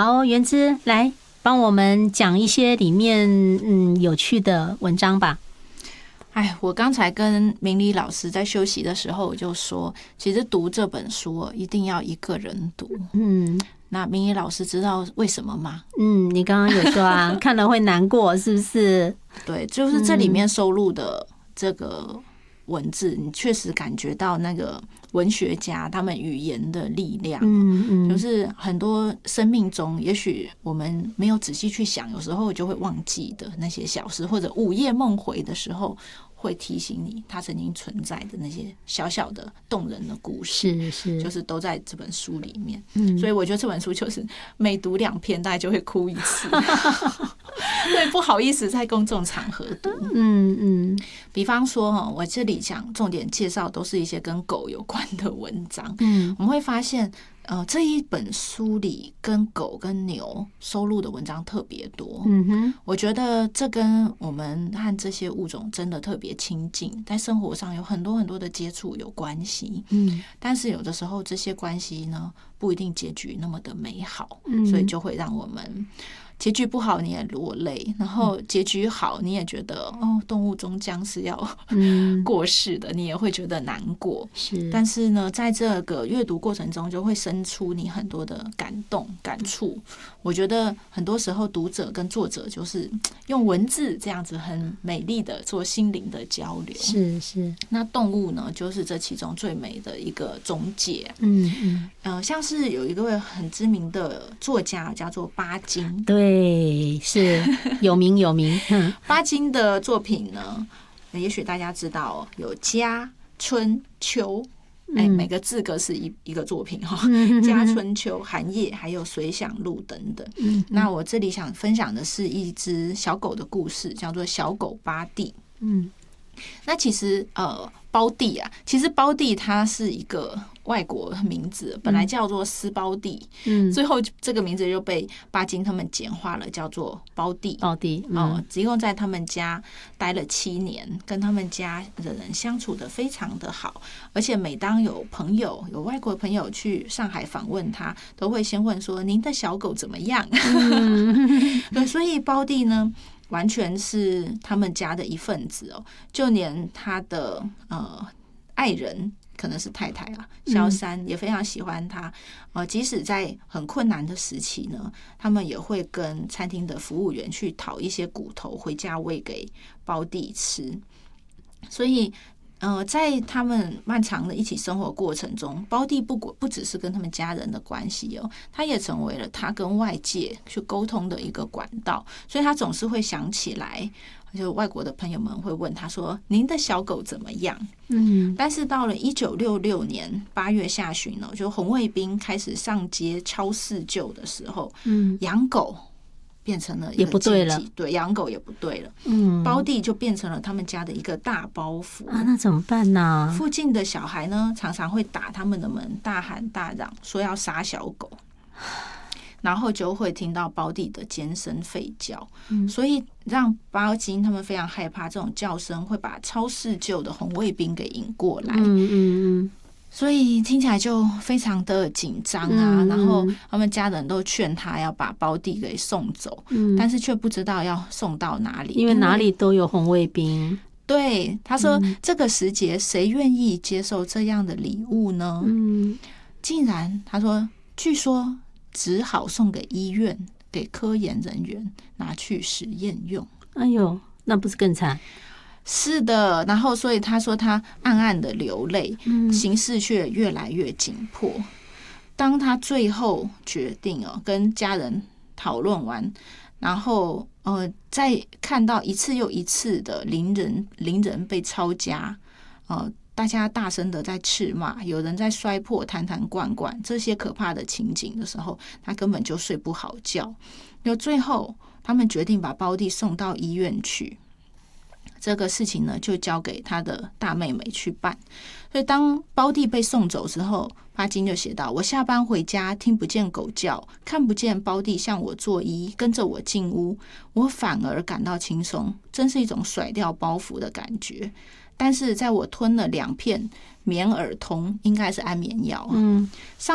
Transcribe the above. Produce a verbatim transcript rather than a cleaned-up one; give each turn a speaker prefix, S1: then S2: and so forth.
S1: 好，元之来帮我们讲一些里面嗯有趣的文章吧。
S2: 哎，我刚才跟明理老师在休息的时候，我就说，其实读这本书一定要一个人读。嗯，那明理老师知道为什么吗？
S1: 嗯，你刚刚有说啊，看了会难过，是不是？
S2: 对，就是这里面收录的这个文字，你确实感觉到那个文学家他们语言的力量。嗯嗯，就是很多生命中，也许我们没有仔细去想，有时候就会忘记的那些小事，或者午夜梦回的时候。会提醒你他曾经存在的那些小小的动人的故事，
S1: 是是，
S2: 就是都在这本书里面。嗯，所以我觉得这本书就是每读两篇，大概就会哭一次。对，不好意思在公众场合读。嗯嗯，比方说哈，我这里讲重点介绍都是一些跟狗有关的文章。嗯，我们会发现。呃，这一本书里跟狗跟牛收录的文章特别多，嗯哼，我觉得这跟我们和这些物种真的特别亲近，在生活上有很多很多的接触有关系，嗯，但是有的时候这些关系呢不一定结局那么的美好，嗯，所以就会让我们。结局不好你也落泪，然后结局好你也觉得哦，动物终将是要过世的，你也会觉得难过。是，但是呢，在这个阅读过程中，就会生出你很多的感动、感触。我觉得很多时候读者跟作者就是用文字这样子很美丽的做心灵的交流。
S1: 是是，
S2: 那动物呢，就是这其中最美的一个中介。嗯嗯，呃，像是有一个很知名的作家叫做巴金，
S1: 对。对，是有名有名。
S2: 巴金的作品呢，也许大家知道有家、春、秋，哎，每个字格是一一个作品哈。家、春、秋、寒夜，还有随想录等等。那我这里想分享的是一只小狗的故事，叫做小狗巴蒂。嗯，那其实呃，包蒂啊，其实包蒂它是一个外国名字，本来叫做斯包蒂，嗯，最后这个名字就被巴金他们简化了，叫做包蒂。
S1: 包蒂，嗯、
S2: 哦，一共在他们家待了七年，跟他们家的人相处得非常的好，而且每当有朋友、有外国朋友去上海访问他，都会先问说：“您的小狗怎么样？”嗯、对，所以包蒂呢。完全是他们家的一份子哦，就连他的呃爱人可能是太太啊，萧珊也非常喜欢他。呃，即使在很困难的时期呢，他们也会跟餐厅的服务员去讨一些骨头回家喂给包蒂吃。所以。呃，在他们漫长的一起生活过程中，包蒂不不只是跟他们家人的关系哦，他也成为了他跟外界去沟通的一个管道。所以他总是会想起来，就外国的朋友们会问他说：“您的小狗怎么样？”嗯，但是到了一九六六年八月下旬呢，就红卫兵开始上街超市救的时候，嗯，养狗。变成了一个
S1: 也不对了，
S2: 对，养狗也不对了。嗯，包蒂就变成了他们家的一个大包袱
S1: 啊，那怎么办呢？
S2: 附近的小孩呢，常常会打他们的门，大喊大嚷，说要杀小狗，然后就会听到包蒂的尖声吠叫，嗯，所以让巴金他们非常害怕这种叫声会把超市救的红卫兵给引过来。嗯嗯嗯。所以听起来就非常的紧张啊，嗯、然后他们家人都劝他要把包蒂给送走，嗯、但是却不知道要送到哪里，
S1: 因为哪里都有红卫兵。
S2: 对，他说、嗯、这个时节谁愿意接受这样的礼物呢？嗯，竟然他说，据说只好送给医院，给科研人员拿去实验用。
S1: 哎呦，那不是更惨？
S2: 是的，然后所以他说他暗暗的流泪，嗯、形势却越来越紧迫。当他最后决定哦，跟家人讨论完，然后呃，再看到一次又一次的邻人邻人被抄家，呃，大家大声的在斥骂，有人在摔破坛坛罐罐，这些可怕的情景的时候，他根本就睡不好觉。就最后，他们决定把包蒂送到医院去。这个事情呢，就交给他的大妹妹去办。所以当包蒂被送走之后，巴金就写道：“我下班回家，听不见狗叫，看不见包蒂向我作揖，跟着我进屋，我反而感到轻松，真是一种甩掉包袱的感觉。但是在我吞了两片棉耳通，应该是安眠药，嗯，上